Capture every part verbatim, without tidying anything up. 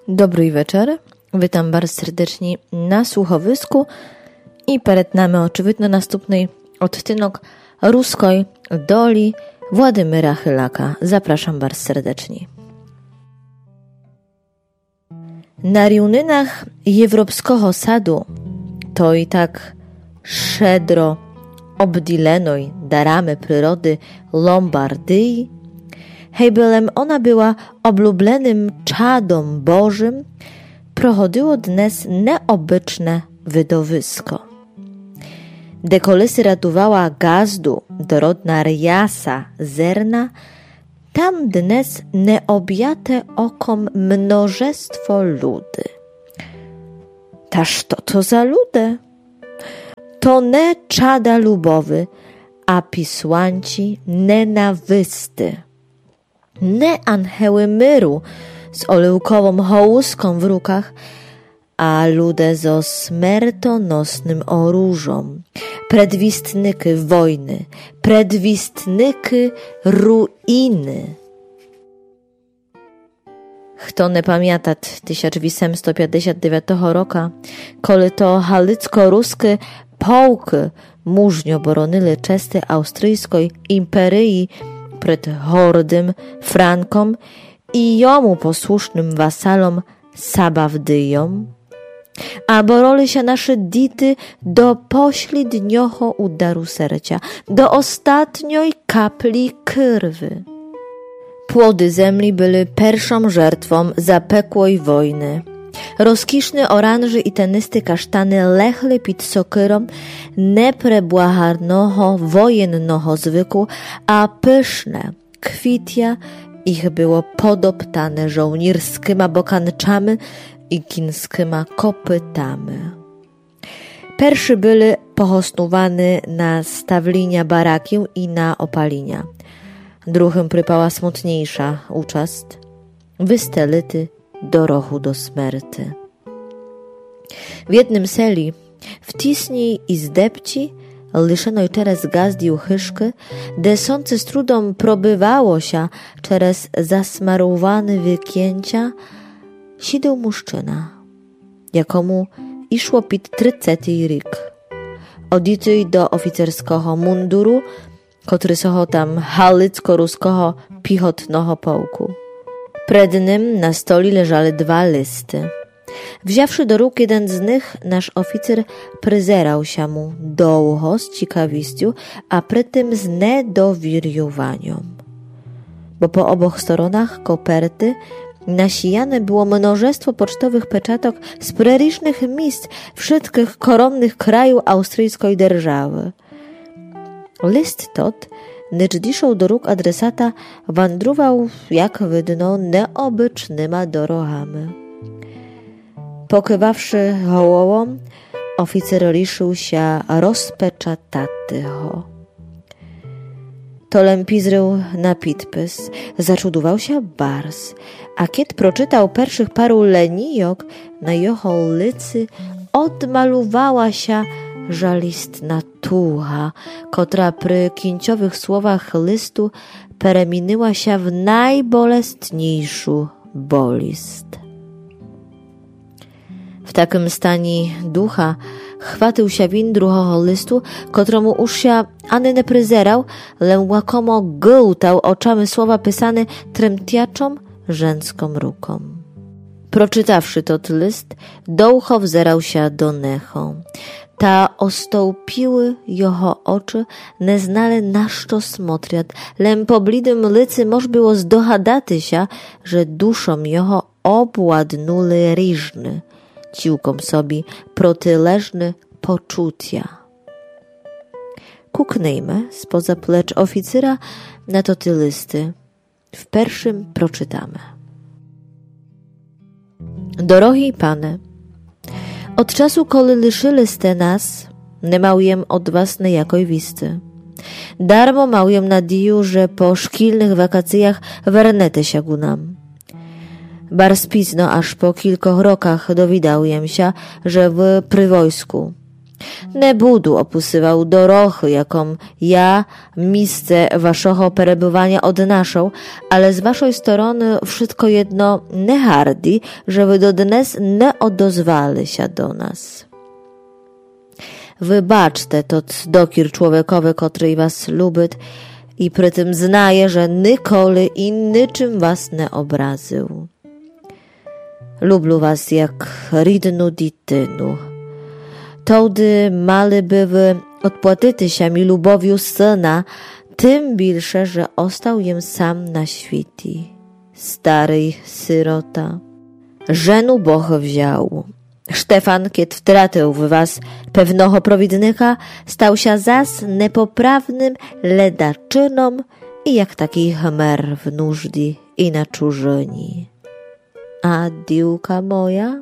Dobry wieczór, witam bardzo serdecznie na słuchowisku i przed nami oczywiście następny odcinek ruskiej doli Władimira Chylaka. Zapraszam bardzo serdecznie. Na równynach Europejskiego Sadu, to i tak szczedro obdzilenej darami przyrody Lombardii, hejbylem ona była oblublenym czadom Bożym, prochodziło dnes neobyczne widowisko. Dekolysy ratowała gazdu dorodna riasa zerna, tam dnes neobjate okom mnożestwo ludy. Taż to to za ludy? To ne czada lubowy, a pisłanci nenawysty. Ne anheły myru z olełkową hołuską w rukach, a lude zo smertonosnym oróżom, predwistnyky wojny, predwistnyky ruiny. Kto nie pamięta tysiąc osiemset pięćdziesiątego dziewiątego roku, kole to halicko-ruskie pułki mużnio boronili czesty austryjskiej imperii przed hordym Frankom i jomu posłusznym wasalom Sabawdyjom, a boroli się nasze dity do poślednioho udaru serca, do ostatniej kapli krwi. Płody zemli były pierwszą żertwą zapekłej wojny. Rozkiszne oranży i tenysty kasztany lechli pід sokyrą neprebłaharnoho wojennoho zwyku, a pyszne kwitia ich było podoptane żołnierskima bokanczami i kinskima kopytami. Pierwszy byli pohosnowani na stawlinia barakię i na opalinia. Drugim przypała smutniejsza uczast, wystelity do rochu do śmierci. W jednym seli, wtisnij i zdepci, liszonej teraz gazdi uchyszki, de sące z trudom probywało się przez zasmarowane wykięcia, siedział muszczyna, jakomu iszło pід trzydzieści rik. Odity do oficerskiego munduru, który soho tam halicko-ruskiego pichotnego pułku. Przed nim na stoli leżały dwa listy. Wziawszy do róg jeden z nich, nasz oficer pryzerał się mu długo z ciekawością, a przy tym z niedowiriowaniem. Bo po obu stronach koperty nasijane było mnóstwo pocztowych peczatok z prericznych miejsc wszystkich koronnych krajów austryjskiej dzierżawy. List tot, lecz dziszą do róg adresata, wandrował, jak widno, neobycznyma drogami. Pokywawszy hołową, oficer riszył się rozpeczatati ho. Tolem pizrył na podpis, zaczudował się bars, a kiedy proczytał pierwszych paru lenijok, na jeho licy odmalowała się żalistna tucha, która przy kinciowych słowach listu peremieniła się w najbolesniejszą bolist. W takim stanie ducha chwatył się win drugiego listu, któremu już się ani nie pryzerał, lecz łakomo gętał oczami słowa pisane tremtiaczą żeńską ruką. Proczytawszy tot list, dołcho wzerał się do necho. Ta ostąpiły jeho oczy, nie znali na co smotriat, lem po blidym licy moż było zdohadaty się, że duszą jeho obładnuli ryżny, ciłkom sobie protyleżne poczucia. Kuknijmy spoza plecz oficera na to te listy. W pierwszym proczytamy. Drogi panie, od czasu, koli liszyliście nas, nie małjem od was niejakoj wisty. Darmo małjem nadzieję, że po szkilnych wakacjach wernete się ku nam. Bardzo pizno, aż po kilku rokach dowiedziałem się, że w pry wojsku. Не буду описував дорохи, яком я місце вашого перебування однашав, але з вашої сторони wszystko jedno не гарді, że ви до днес не odozwалися до нас. Вибачте тот докір чоловікові, котрий вас любить, і при тим знає, że nikoли і нічим вас не образив. Люблю вас як рідну дитину. Тоді мали би ви odpłatитися mi любов'ю сина, тим більше, że остав їм сам на світі. Старий сирота. Żenu Бог взяв. Штефан, kiedy wtratył w was pewnego prowidnika, stał się zas nepoprawnym ledaczynom i jak taki chmer w nużdi i na czużyni. A diłka moja?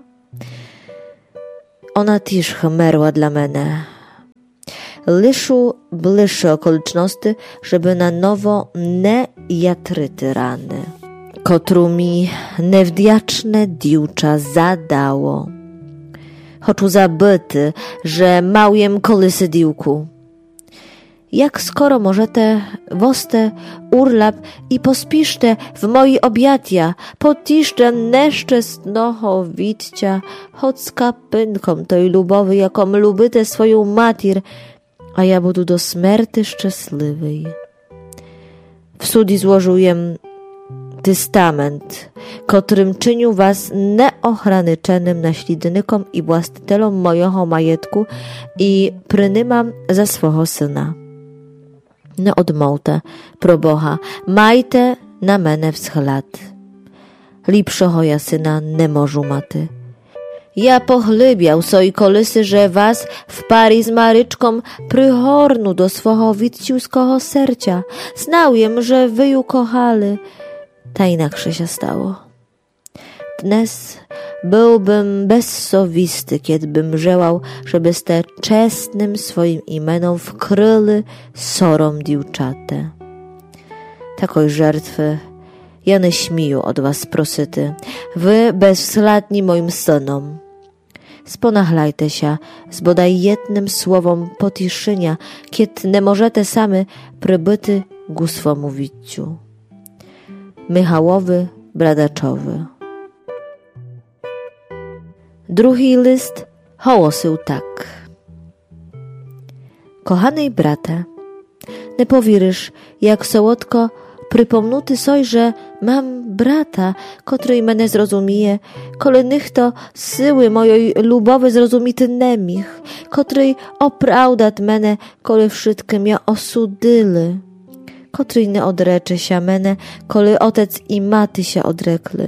Ona też chmerła dla mnie. Liшу bliższe okoliczności, żeby na nowo nie jatryty rany, kotru mi невдячне дівча задало. Хочу забити, że małjem kolysy diłku. Jak skoro możete woste urlap i pospiszte w moi objatia, potiszcze neszczęsnego widcia, choć z kapynką tej lubowy, jaką lubite swoją matir, a ja budu do śmierci szczęśliwej. W sudi złożyłem testament, kotrym czynił was neochranicznym naśladnikom i właścicielom mojego majetku i prynymam za swego syna. Nie odmówte, pro Boha, majte na мене wschlad. Lepszego ja syna nie możu maty. Ja pochlybiał soj kolysy, że was w pari z Maryczką przyhornu do swego widciuskiego sercia. Znał jem, że wy ją kochali. Ta inaksze się stało. Dnes byłbym bezsowisty, kiedbym żełał, żeby ste czestnym swoim imieniem wkryli sorom dziewczate. Takoj żertwy ja nie śmiju od was prosyty, wy bezwzladni moim synom. Sponachlajte się z bodaj jednym słowom potiszynia, kiedy nie możecie sami przybyty ku swomu widciu. Michałowy Bradaczowy. Drugi list hołosił tak. Kochany brate, nie powierzysz, jak słodko przypomnuty soj, że mam brata, który mnie zrozumie, kole nichto syły mojej lubowy zrozumity nemich, który oprawdat mnie, kole wszystkie mnie osudyli, który nie odrecze się mnie, kole otec i maty się odrekli.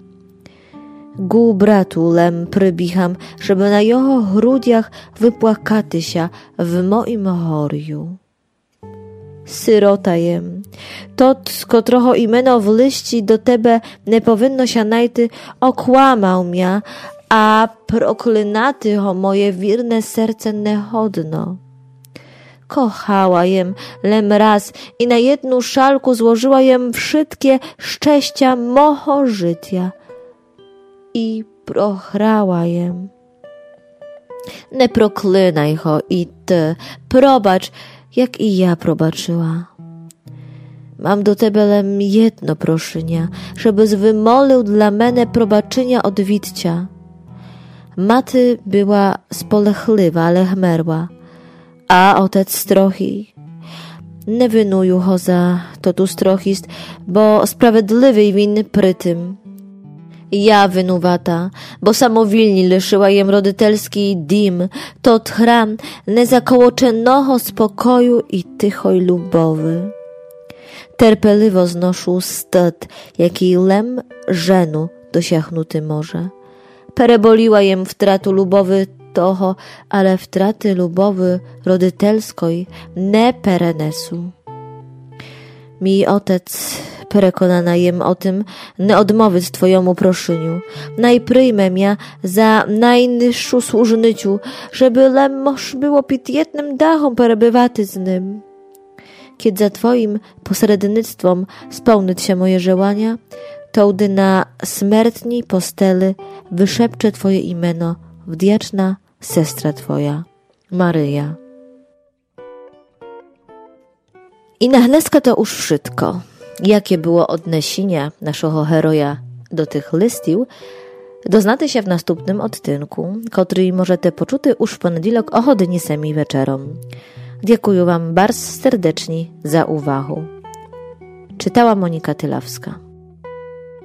Gu bratu lem przybicham, żeby na jego grudiach wypłakaty się w moim choriu. Syrota jem. Tot, z kotroho imeno w liści do tebe nie powinno się najty, okłamał mnie, a proklynaty ho moje wirne serce nechodno. Kochała jem lem raz i na jedną szalku złożyła jem wszystkie szczęścia moho życia. I prochrała jem. Nie proklynaj ho i ty, probacz, jak i ja probaczyła. Mam do tebe lem jedno proszynia, żebyś wymolił dla mnie probaczynia od widcia. Maty była spolechliwa, ale chmerła, a otec strochi. Nie wynuju ho za to tu strochist, bo sprawiedliwy i winny pry tym. Ja winuwata, bo samowilni liszyła jem rodytelski dim, to chram nezakołoczonego spokoju i tychoj lubowy. Terpeliwo znoszu stot, jaki lem żenu dosiachnuty może. Pereboliła jem wtratu lubowy toho, ale wtraty lubowy rodytelskoj nie perenesu. Mi otec przekonana jem o tym, nie odmowić twojemu proszyniu. Najpryjmę mnie za najniższą służnyciu, żeby lem moż było pod jednym dachom perebywaty z nim. Kiedy za twoim posrednictwem spełnić się moje żełania, to gdy na śmiertni posteli wyszepcze twoje imieno, wdzięczna sestra twoja, Maryja. I na dneska to už wszystko. Jakie było odnesienie naszego heroja do tych listów, doznacie się w następnym odtynku, który możecie poczuty już w poniedziałek o godzinie semi wieczerom. Dziękuję wam bardzo serdecznie za uwagę. Czytała Monika Tylawska.